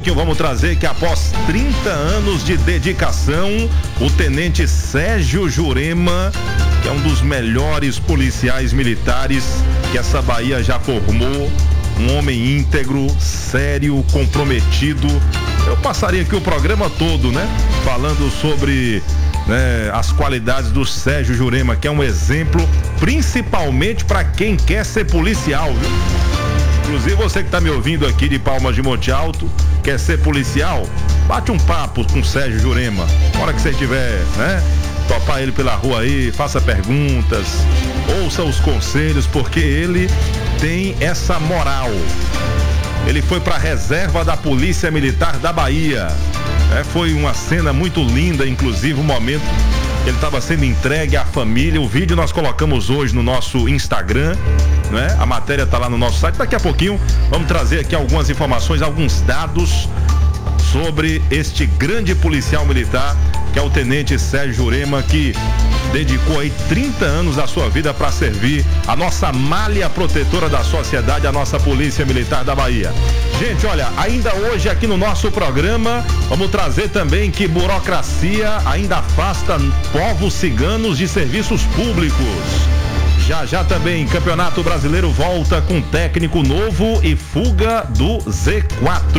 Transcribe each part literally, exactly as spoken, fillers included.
pouquinho vamos trazer que após trinta anos de dedicação, o tenente Sérgio Jurema, que é um dos melhores policiais militares que essa Bahia já formou, um homem íntegro, sério, comprometido. Eu passaria aqui o programa todo, né? Falando sobre, né, as qualidades do Sérgio Jurema, que é um exemplo, principalmente para quem quer ser policial, viu? Inclusive você que está me ouvindo aqui de Palmas de Monte Alto, quer ser policial, bate um papo com o Sérgio Jurema. Na hora que você estiver, né? Topar ele pela rua aí, faça perguntas, ouça os conselhos, porque ele tem essa moral. Ele foi para a reserva da Polícia Militar da Bahia. É, foi uma cena muito linda, inclusive o momento que ele estava sendo entregue à família. O vídeo nós colocamos hoje no nosso Instagram, né? A matéria está lá no nosso site. Daqui a pouquinho vamos trazer aqui algumas informações, alguns dados sobre este grande policial militar, que é o tenente Sérgio Jurema, que dedicou aí trinta anos da sua vida para servir a nossa malha protetora da sociedade, a nossa Polícia Militar da Bahia. Gente, olha, ainda hoje aqui no nosso programa, vamos trazer também que burocracia ainda afasta povos ciganos de serviços públicos. Já já também, Campeonato Brasileiro volta com técnico novo e fuga do Z quatro.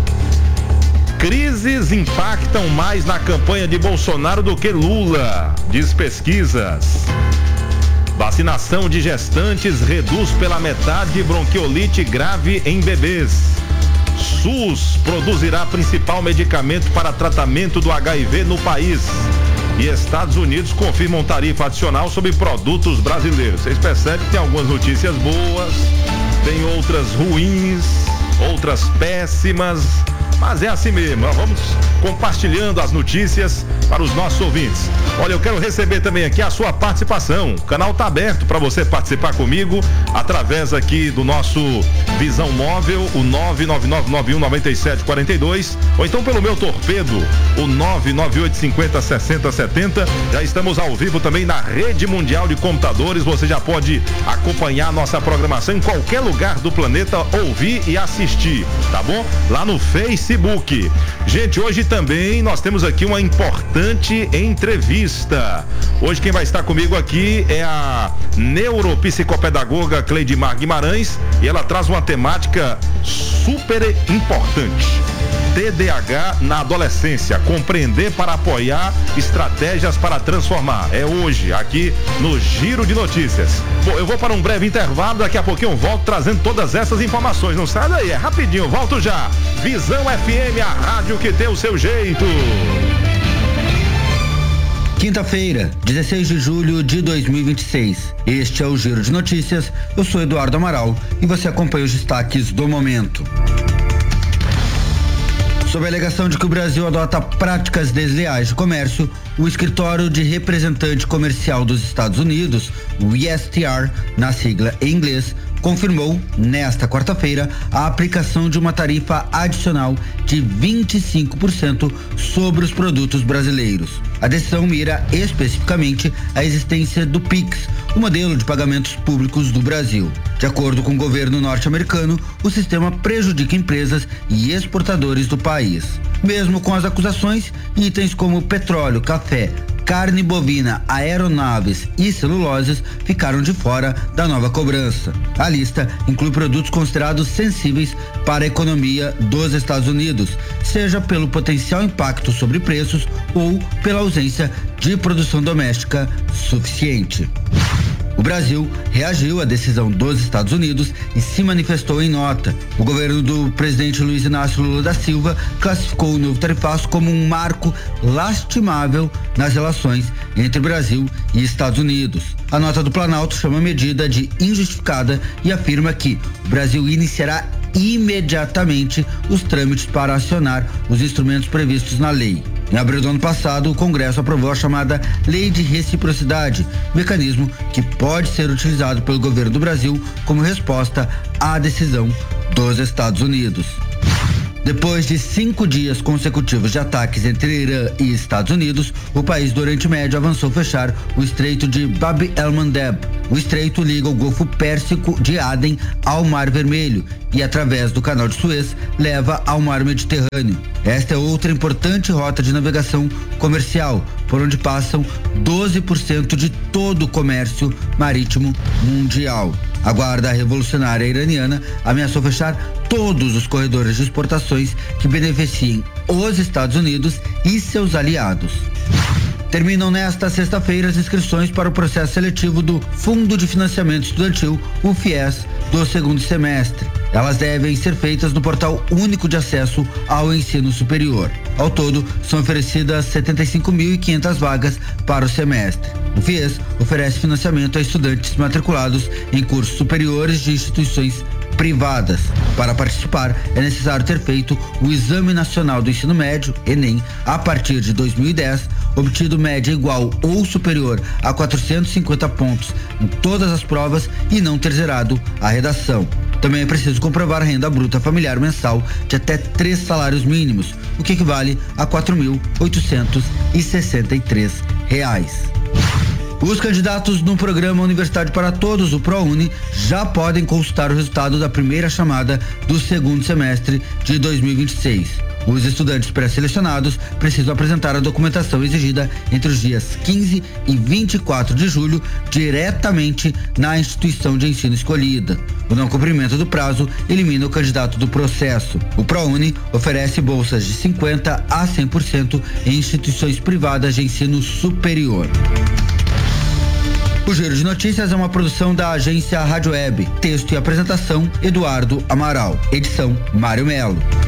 Crises impactam mais na campanha de Bolsonaro do que Lula, diz pesquisas. Vacinação de gestantes reduz pela metade bronquiolite grave em bebês. SUS produzirá principal medicamento para tratamento do H I V no país. E Estados Unidos confirmam tarifa adicional sobre produtos brasileiros. Vocês percebem que tem algumas notícias boas, tem outras ruins, outras péssimas. Mas é assim mesmo, nós vamos compartilhando as notícias para os nossos ouvintes. Olha, eu quero receber também aqui a sua participação. O canal está aberto para você participar comigo através aqui do nosso Visão Móvel, o nove nove nove nove um nove sete quatro dois, ou então pelo meu torpedo, o nove nove oito cinco zero seis zero sete zero. Já estamos ao vivo também na Rede Mundial de Computadores. Você já pode acompanhar a nossa programação em qualquer lugar do planeta, ouvir e assistir, tá bom? Lá no Facebook. Gente, hoje também nós temos aqui uma importante entrevista. Hoje quem vai estar comigo aqui é a neuropsicopedagoga Cleidimar Guimarães, e ela traz uma temática super importante: T D A H na adolescência, compreender para apoiar, estratégias para transformar. É hoje, aqui no Giro de Notícias. Bom, eu vou para um breve intervalo, daqui a pouquinho eu volto trazendo todas essas informações. Não sai daí, é rapidinho, volto já. Visão F M, a rádio que tem o seu jeito. Quinta-feira, dezesseis de julho de dois mil e vinte e seis. Este é o Giro de Notícias. Eu sou Eduardo Amaral e você acompanha os destaques do momento. Sob a alegação de que o Brasil adota práticas desleais de comércio, o Escritório de Representante Comercial dos Estados Unidos, o U S T R, na sigla em inglês, confirmou, nesta quarta-feira, a aplicação de uma tarifa adicional de vinte e cinco por cento sobre os produtos brasileiros. A decisão mira especificamente a existência do Pix, o modelo de pagamentos públicos do Brasil. De acordo com o governo norte-americano, o sistema prejudica empresas e exportadores do país. Mesmo com as acusações, itens como petróleo, café, carne bovina, aeronaves e celuloses ficaram de fora da nova cobrança. A lista inclui produtos considerados sensíveis para a economia dos Estados Unidos, seja pelo potencial impacto sobre preços ou pela ausência de produção doméstica suficiente. O Brasil reagiu à decisão dos Estados Unidos e se manifestou em nota. O governo do presidente Luiz Inácio Lula da Silva classificou o novo tarifaço como um marco lastimável nas relações entre Brasil e Estados Unidos. A nota do Planalto chama a medida de injustificada e afirma que o Brasil iniciará imediatamente os trâmites para acionar os instrumentos previstos na lei. Em abril do ano passado, o Congresso aprovou a chamada Lei de Reciprocidade, mecanismo que pode ser utilizado pelo governo do Brasil como resposta à decisão dos Estados Unidos. Depois de cinco dias consecutivos de ataques entre Irã e Estados Unidos, o país do Oriente Médio avançou fechar o Estreito de Bab el-Mandeb. O estreito liga o Golfo Pérsico de Aden ao Mar Vermelho e, através do Canal de Suez, leva ao Mar Mediterrâneo. Esta é outra importante rota de navegação comercial, por onde passam doze por cento de todo o comércio marítimo mundial. A Guarda Revolucionária Iraniana ameaçou fechar todos os corredores de exportações que beneficiem os Estados Unidos e seus aliados. Terminam nesta sexta-feira as inscrições para o processo seletivo do Fundo de Financiamento Estudantil, o FIES, do segundo semestre. Elas devem ser feitas no Portal Único de Acesso ao Ensino Superior. Ao todo, são oferecidas setenta e cinco mil e quinhentas vagas para o semestre. O FIES oferece financiamento a estudantes matriculados em cursos superiores de instituições privadas. Para participar, é necessário ter feito o Exame Nacional do Ensino Médio, Enem, a partir de dois mil e dez, obtido média igual ou superior a quatrocentos e cinquenta pontos em todas as provas e não ter zerado a redação. Também é preciso comprovar a renda bruta familiar mensal de até três salários mínimos, o que equivale a quatro mil oitocentos e sessenta e três reais. Os candidatos no programa Universidade para Todos, o ProUni, já podem consultar o resultado da primeira chamada do segundo semestre de dois mil e vinte e seis. Os estudantes pré-selecionados precisam apresentar a documentação exigida entre os dias quinze e vinte e quatro de julho, diretamente na instituição de ensino escolhida. O não cumprimento do prazo elimina o candidato do processo. O ProUni oferece bolsas de cinquenta por cento a cem por cento em instituições privadas de ensino superior. O Giro de Notícias é uma produção da agência Rádio Web. Texto e apresentação, Eduardo Amaral. Edição, Mário Melo.